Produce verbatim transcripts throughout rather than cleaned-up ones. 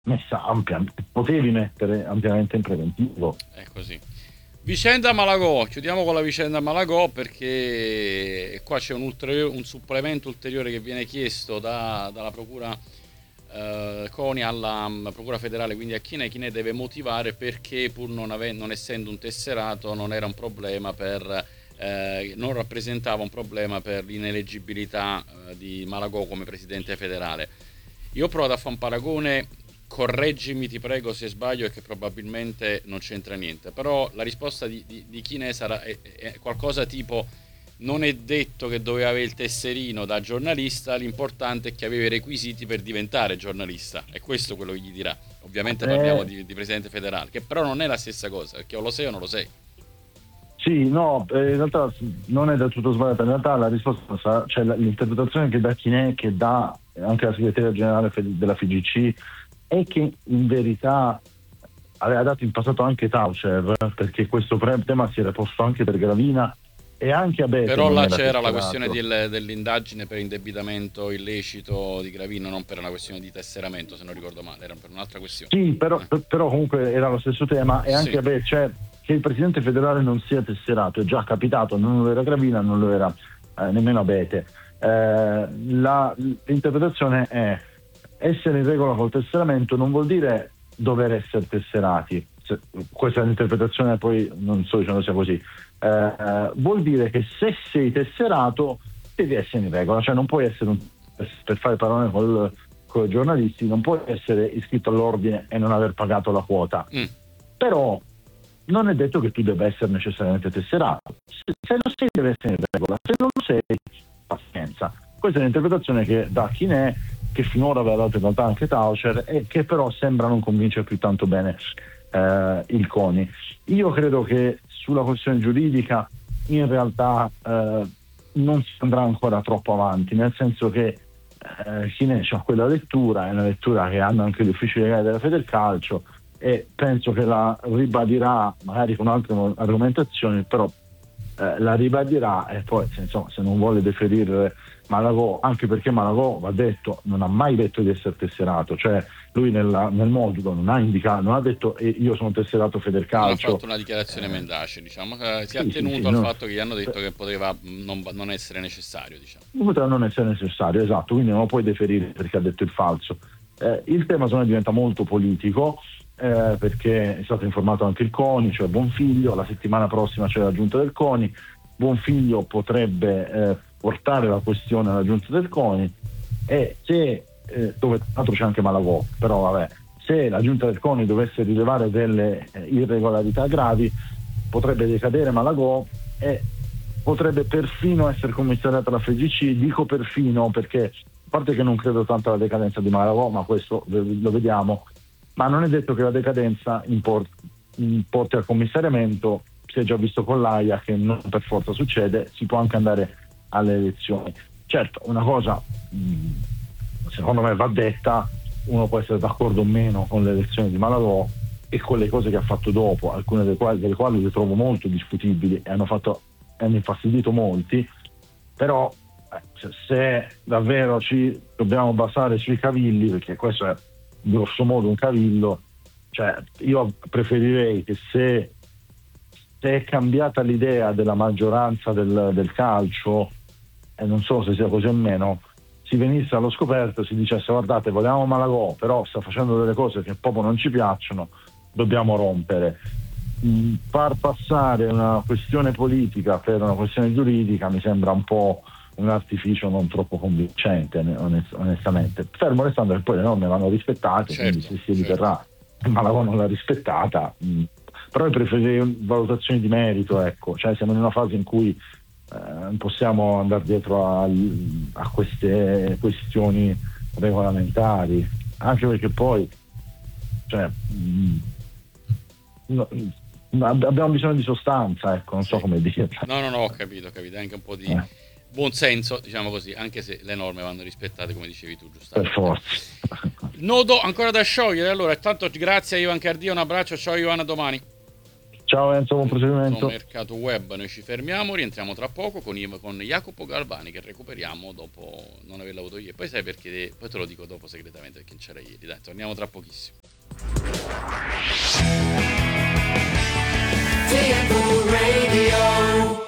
messa ampiamente, potevi mettere ampiamente in preventivo. È così. Vicenda Malagò, chiudiamo con la vicenda Malagò, perché qua c'è un, ulteriore, un supplemento ulteriore che viene chiesto da, dalla procura eh, CONI alla um, procura federale, quindi a Chinè. Chinè deve motivare perché, pur non, ave- non essendo un tesserato, non era un problema per eh, non rappresentava un problema per l'ineleggibilità eh, di Malagò come presidente federale. Io ho provato a fare un paragone, correggimi ti prego se sbaglio, e che probabilmente non c'entra niente, però la risposta di, di, di Chinè sarà è, è qualcosa tipo: non è detto che doveva avere il tesserino da giornalista, l'importante è che aveva i requisiti per diventare giornalista. È questo quello che gli dirà. Ovviamente parliamo Eh, di, di presidente federale, che però non è la stessa cosa, perché o lo sei o non lo sei. Sì, no, eh, in realtà non è del tutto sbagliata. In realtà la risposta sarà, cioè la- l'interpretazione che dà Chinè, che dà anche la segretaria generale fe- della F G C, è che in verità aveva dato in passato anche Taucher, perché questo pre- tema si era posto anche per Gravina e anche Abete Però non là era c'era la questione tesserato. del- dell'indagine per indebitamento illecito di Gravino, non per una questione di tesseramento, se non ricordo male, era per un'altra questione. Sì, però, Eh, per- però comunque era lo stesso tema e Sì, anche Abete, cioè che il presidente federale non sia tesserato è già capitato, non lo era Gravina, non lo era eh, nemmeno Abete. Eh, la- l'interpretazione è: essere in regola col tesseramento non vuol dire dover essere tesserati. Se- questa è l'interpretazione, poi non sto dicendo sia così. Eh, eh, vuol dire che se sei tesserato devi essere in regola, cioè non puoi essere un, per fare parole col, con i giornalisti, non puoi essere iscritto all'ordine e non aver pagato la quota. mm, Però non è detto che tu debba essere necessariamente tesserato. Se, se lo sei deve essere in regola, se non lo sei pazienza. Questa è l'interpretazione che dà Chinè, che finora aveva dato in realtà anche Taucher, e che però sembra non convincere più tanto bene eh, il CONI. Io credo che sulla questione giuridica in realtà eh, non si andrà ancora troppo avanti, nel senso che eh, Chinè ha quella lettura, è una lettura che hanno anche gli uffici legali della Federcalcio, e penso che la ribadirà magari con altre argomentazioni, però eh, la ribadirà, e poi se, insomma, se non vuole deferire Malagò, anche perché Malagò, va detto, non ha mai detto di essere tesserato, cioè lui nella, nel modulo non ha indicato, non ha detto eh, io sono tesserato non ha Federcalcio. fatto una dichiarazione eh, mendace, diciamo, eh, si è sì, sì, sì, attenuto al no, fatto che gli hanno detto che poteva non, non essere necessario, diciamo. potrà non essere necessario, esatto, quindi non lo puoi deferire perché ha detto il falso. Eh, il tema secondo me diventa molto politico, eh, perché è stato informato anche il CONI, cioè Bonfiglio, la settimana prossima c'è la giunta del CONI, Bonfiglio potrebbe eh, portare la questione alla giunta del CONI, e se, eh, dove tra l'altro c'è anche Malagò, però vabbè, se la giunta del CONI dovesse rilevare delle eh, irregolarità gravi, potrebbe decadere Malagò e potrebbe perfino essere commissariata la F G C. Dico perfino perché, a parte che non credo tanto alla decadenza di Malagò, ma questo lo vediamo, ma non è detto che la decadenza import- porti al commissariamento. Si è già visto con l'Aia che non per forza succede, si può anche andare alle elezioni. Certo, una cosa mh, secondo me va detta: uno può essere d'accordo o meno con le elezioni di Malagò e con le cose che ha fatto dopo, alcune delle quali, delle quali le trovo molto discutibili e hanno fatto hanno infastidito molti, però eh, se davvero ci dobbiamo basare sui cavilli, perché questo è grosso modo un cavillo, cioè io preferirei che se, se è cambiata l'idea della maggioranza del, del calcio, e non so se sia così o meno, si venisse allo scoperto e si dicesse: guardate, vogliamo Malagò, però sta facendo delle cose che proprio non ci piacciono, dobbiamo rompere. Mm, far passare una questione politica per una questione giuridica mi sembra un po' un artificio non troppo convincente, onest- onestamente, fermo restando che poi le norme vanno rispettate, quindi Certo, se si certo. riterrà che Malagò non l'ha rispettata, mh, però io preferirei valutazioni di merito, ecco, cioè siamo in una fase in cui eh, possiamo andare dietro a, a queste questioni regolamentari, anche perché poi cioè, mh, no, abbiamo bisogno di sostanza, ecco, non so Sì. come dire. No, no, no, ho capito, ho capito. È anche un po' di Eh, buon senso, diciamo così, anche se le norme vanno rispettate, come dicevi tu, per giustamente. forza. Nodo ancora da sciogliere, allora, intanto grazie a Ivan Cardia, un abbraccio, ciao Ivan, a domani. Ciao Enzo, buon proseguimento. Mercato Web, noi ci fermiamo, rientriamo tra poco con, con Jacopo Galvani, che recuperiamo dopo non averlo avuto ieri. Poi sai perché, poi te lo dico dopo segretamente perché non c'era ieri. Dai, torniamo tra pochissimo. T M V Radio.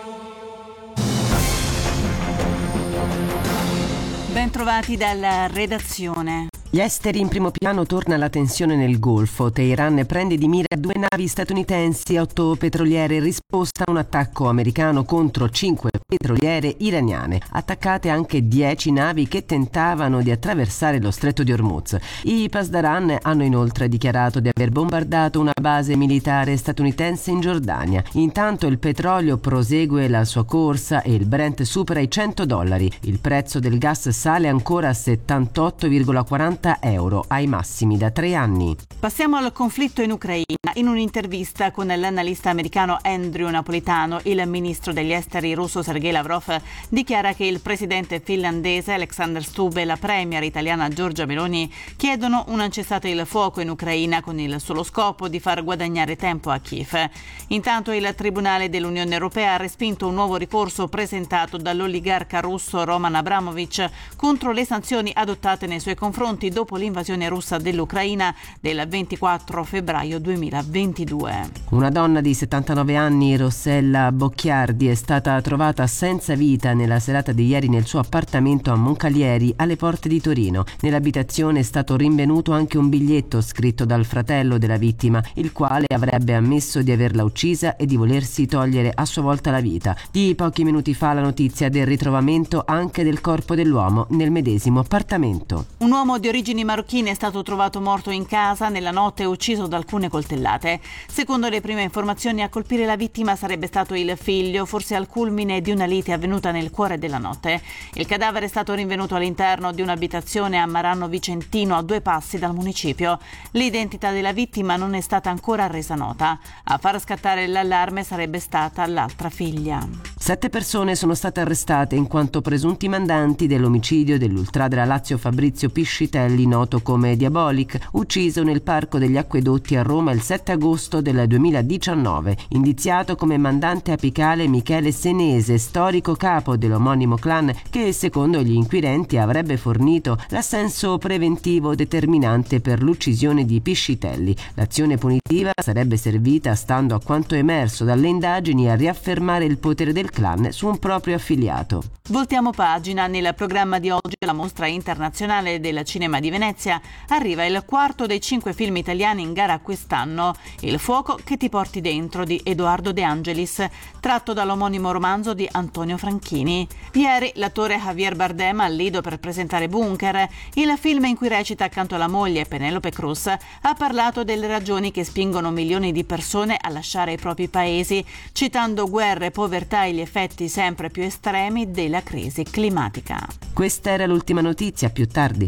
Bentrovati dalla redazione. Gli esteri in primo piano, torna la tensione nel Golfo. Teheran prende di mira due navi statunitensi e otto petroliere in risposta a un attacco americano contro cinque petroliere iraniane. Attaccate anche dieci navi che tentavano di attraversare lo stretto di Hormuz. I Pasdaran hanno inoltre dichiarato di aver bombardato una base militare statunitense in Giordania. Intanto il petrolio prosegue la sua corsa e il Brent supera i cento dollari. Il prezzo del gas sale ancora a settantotto virgola quaranta euro, ai massimi da tre anni. Passiamo al conflitto in Ucraina. In un'intervista con l'analista americano Andrew Napolitano, il ministro degli esteri russo Sergei Lavrov dichiara che il presidente finlandese Alexander Stubb e la premier italiana Giorgia Meloni chiedono un cessate il fuoco in Ucraina con il solo scopo di far guadagnare tempo a Kiev. Intanto il Tribunale dell'Unione Europea ha respinto un nuovo ricorso presentato dall'oligarca russo Roman Abramovich contro le sanzioni adottate nei suoi confronti dopo l'invasione russa dell'Ucraina del ventiquattro febbraio duemilaventidue. Una donna di settantanove anni, Rossella Bocchiardi, è stata trovata senza vita nella serata di ieri nel suo appartamento a Moncalieri, alle porte di Torino. Nell'abitazione è stato rinvenuto anche un biglietto scritto dal fratello della vittima, il quale avrebbe ammesso di averla uccisa e di volersi togliere a sua volta la vita. Di pochi minuti fa la notizia del ritrovamento anche del corpo dell'uomo nel medesimo appartamento. Un uomo di origini marocchine è stato trovato morto in casa nella notte, ucciso da alcune coltellate. Secondo le prime informazioni, a colpire la vittima sarebbe stato il figlio, forse al culmine di una lite avvenuta nel cuore della notte. Il cadavere è stato rinvenuto all'interno di un'abitazione a Marano Vicentino, a due passi dal municipio. L'identità della vittima non è stata ancora resa nota. A far scattare l'allarme sarebbe stata l'altra figlia. Sette persone sono state arrestate in quanto presunti mandanti dell'omicidio dell'ultra della Lazio Fabrizio Piscitelli, noto come Diabolic, ucciso nel Parco degli Acquedotti a Roma il sette agosto del duemiladiciannove. Indiziato come mandante apicale Michele Senese, storico capo dell'omonimo clan, che secondo gli inquirenti avrebbe fornito l'assenso preventivo determinante per l'uccisione di Piscitelli. L'azione punitiva sarebbe servita, stando a quanto emerso dalle indagini, a riaffermare il potere del clan su un proprio affiliato. Voltiamo pagina. Nel programma di oggi, la mostra internazionale del cinema di Venezia, arriva il quarto dei cinque film italiani in gara quest'anno, Il fuoco che ti porti dentro di Edoardo De Angelis, tratto dall'omonimo romanzo di Antonio Franchini. Ieri l'attore Javier Bardem al Lido per presentare Bunker, il film in cui recita accanto alla moglie Penelope Cruz, ha parlato delle ragioni che spingono milioni di persone a lasciare i propri paesi, citando guerre, povertà e gli effetti sempre più estremi della crisi climatica. Questa era l'ultima notizia, più tardi.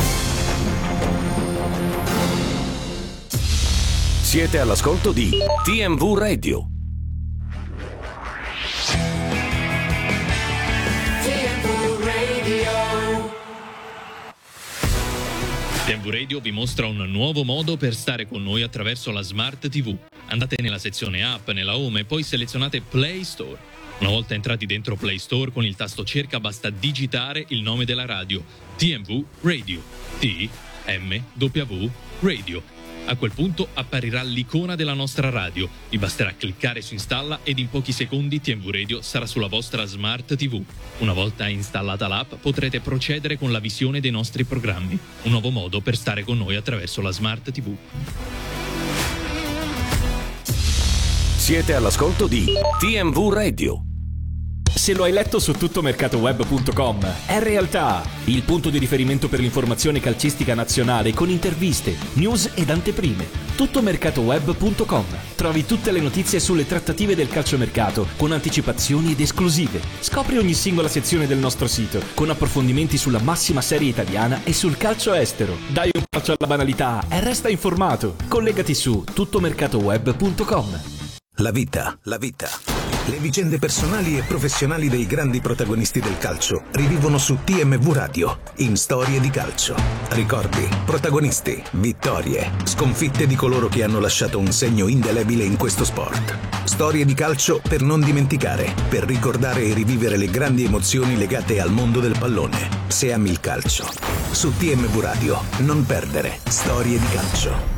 Siete all'ascolto di T M V Radio. T M V Radio vi mostra un nuovo modo per stare con noi attraverso la Smart ti vu. Andate nella sezione app, nella home e poi selezionate Play Store. Una volta entrati dentro Play Store, con il tasto cerca basta digitare il nome della radio, T M V Radio, T M W Radio. A quel punto apparirà l'icona della nostra radio. Vi basterà cliccare su installa ed in pochi secondi T M V Radio sarà sulla vostra Smart ti vu. Una volta installata l'app potrete procedere con la visione dei nostri programmi. Un nuovo modo per stare con noi attraverso la Smart ti vu. Siete all'ascolto di T M V Radio. Se lo hai letto su tuttomercatoweb punto com, è realtà. Il punto di riferimento per l'informazione calcistica nazionale con interviste, news ed anteprime. tuttomercatoweb punto com. Trovi tutte le notizie sulle trattative del calciomercato con anticipazioni ed esclusive. Scopri ogni singola sezione del nostro sito con approfondimenti sulla massima serie italiana e sul calcio estero. Dai un calcio alla banalità e resta informato. Collegati su tuttomercatoweb punto com. La vita, la vita. Le vicende personali e professionali dei grandi protagonisti del calcio rivivono su T M V Radio, in Storie di calcio. Ricordi, protagonisti, vittorie, sconfitte di coloro che hanno lasciato un segno indelebile in questo sport. Storie di calcio per non dimenticare, per ricordare e rivivere le grandi emozioni legate al mondo del pallone. Se ami il calcio. Su T M V Radio, non perdere Storie di calcio.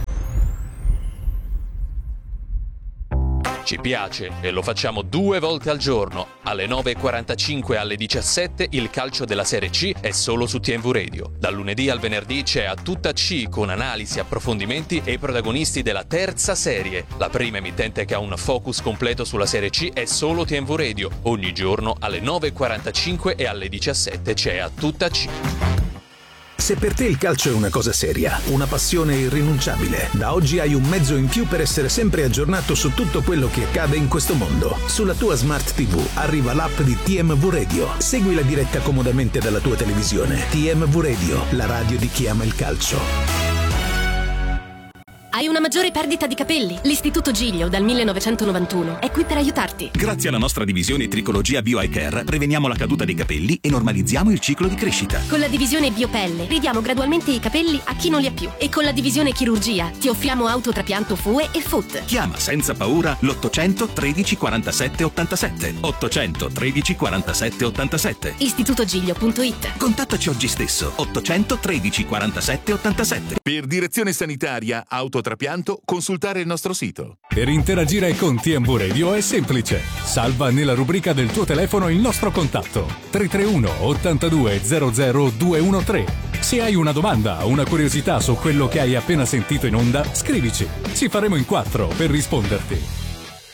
Ci piace e lo facciamo due volte al giorno. Alle nove e quarantacinque e alle diciassette il calcio della Serie C è solo su T M V Radio. Dal lunedì al venerdì c'è A Tutta C con analisi, approfondimenti e i protagonisti della terza serie. La prima emittente che ha un focus completo sulla Serie C è solo T M V Radio. Ogni giorno alle nove e quarantacinque e alle diciassette c'è A Tutta C. Se per te il calcio è una cosa seria, una passione irrinunciabile, da oggi hai un mezzo in più per essere sempre aggiornato su tutto quello che accade in questo mondo. Sulla tua Smart T V arriva l'app di T M V Radio. Segui la diretta comodamente dalla tua televisione. T M V Radio, la radio di chi ama il calcio. Hai una maggiore perdita di capelli? L'Istituto Giglio dal millenovecentonovantuno è qui per aiutarti. Grazie alla nostra divisione Tricologia Bio Eye Care preveniamo la caduta dei capelli e normalizziamo il ciclo di crescita. Con la divisione Biopelle ridiamo gradualmente i capelli a chi non li ha più. E con la divisione Chirurgia ti offriamo autotrapianto F U E e F U T. Chiama senza paura l'ottocento tredici quarantasette ottantasette. ottocento tredici quarantasette ottantasette. istitutogiglio punto it. Contattaci oggi stesso. ottocento tredici quarantasette ottantasette. Per direzione sanitaria, autotrapianto, consultare il nostro sito. Per interagire con T M V Radio è semplice. Salva nella rubrica del tuo telefono il nostro contatto tre tre uno ottantadue zero zero duecentotredici. Se hai una domanda o una curiosità su quello che hai appena sentito in onda, scrivici. Ci faremo in quattro per risponderti.